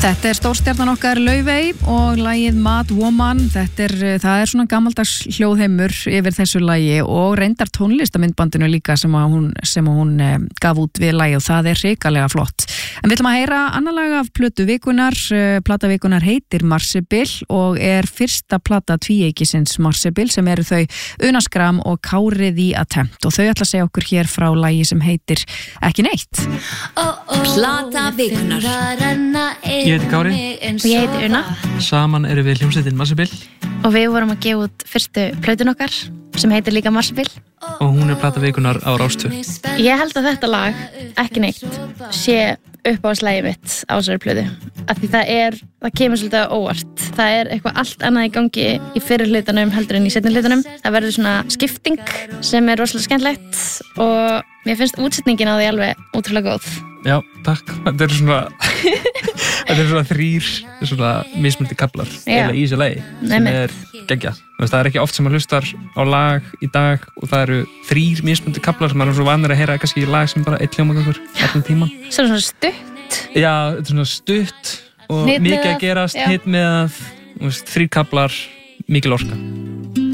Þetta stórstjarnan okkar Laufey og lagið Mad Woman. Það er svona gamaldags hljóðheimur yfir þessu lagi og reyndar tónlistamindbandinu líka sem hún gaf út við lagið og það er hrikalega flott. En við ætlum að heyra annar lag af plötu vikunar. Plata vikunar heitir Marsebill og er fyrsta plata tvíeykisins Marsebill sem eru þau Una Skram og Kári The Attempt og þau ætla að segja okkur hér frá lagi sem heitir Ekki neitt. Plata vikunar. Ég heiti Kári. Og ég heiti Una. Saman eru við hljómsveitin Marsebill. Og við vorum að gefa út fyrstu plötun okkar sem heitir líka Marsebill. Og hún er plata vikunar á Rás 2. Ég held að þetta lag, Ekki neitt, sé uppáhaldslægið mitt á þessari plötu. Af því það kemur svolítið óvart. Það er eitthvað allt annað í gangi í fyrri hlutanum heldur en í seinni hlutanum. Það verður svona skipting sem er rosalega skemmtilegt og mér finnst útsetningin á því alveg ótrúlega góð. Já, takk. Þetta er svona þrír svona mismunandi kaflar eða í þessu lagi sem er geggjað. Það er ekki oft sem maður hlustar á lag í dag og það eru þrír mismunandi kaflar sem maður er svo vanur að heyra kannski í lag sem bara einn hljómagangur allan tíman. Svona stutt. Já, þetta er svona stutt og mikið að gerast, hitt með að þrír kaflar, mikil orka.